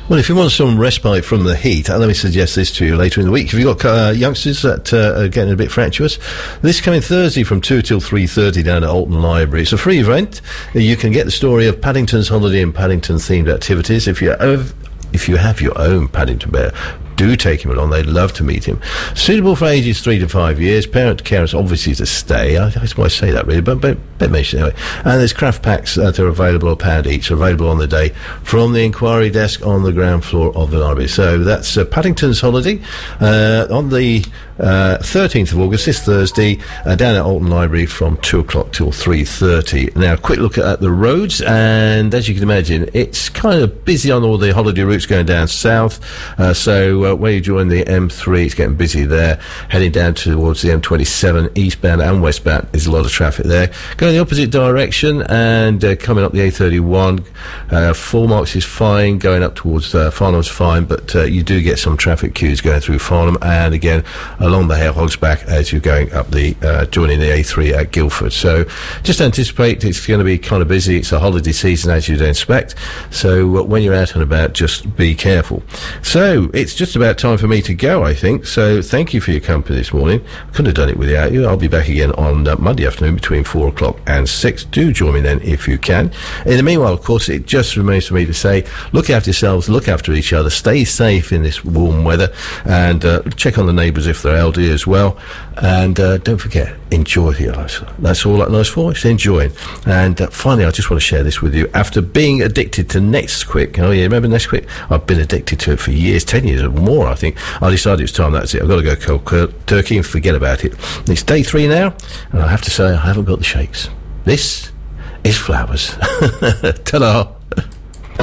Well, if you want some respite from the heat, let me suggest this to you later in the week. If you've got youngsters that are getting a bit fractious, this coming Thursday from 2 till 3:30 down at Alton Library. It's a free event. You can get the story of Paddington's holiday and Paddington-themed activities. If you have your own Paddington Bear, do take him along. They'd love to meet him. Suitable for ages 3 to 5 years. Parent carers obviously to stay. That's why I say that really, but mention it anyway. And there's craft packs that are available, £1 each, available on the day from the inquiry desk on the ground floor of the library. So that's Paddington's holiday on the 13th of August, this Thursday, down at Alton Library from 2 o'clock till 3:30. Now, quick look at the roads, and as you can imagine, it's kind of busy on all the holiday routes going down south. So where you join the M3, it's getting busy there. Heading down towards the M27, eastbound and westbound, there's a lot of traffic there. Going the opposite direction and coming up the A31, 4 marks is fine. Going up towards Farnham's fine, but you do get some traffic queues going through Farnham, and again along the Hale Hogsback as you're going up the joining the A3 at Guildford. So just anticipate it's going to be kind of busy. It's a holiday season, as you'd expect. So when you're out and about, just be careful. So it's just about time for me to go, I think. So thank you for your company this morning. Couldn't have done it without you. I'll be back again on Monday afternoon between 4 o'clock and 6. Do join me then if you can. In the meanwhile, of course, it just remains for me to say, look after yourselves, look after each other, stay safe in this warm weather, and check on the neighbours if they're elderly as well. And don't forget, enjoy your life. That's all that life's for, it's enjoying. And finally, I just want to share this with you. After being addicted to Nesquik, oh yeah, remember Nesquik? I've been addicted to it for years, 10 years or more, I think. I decided it's time, that's it. I've got to go cold turkey and forget about it. It's day 3 now, and I have to say, I haven't got the shakes. This is Flowers. Ta-da!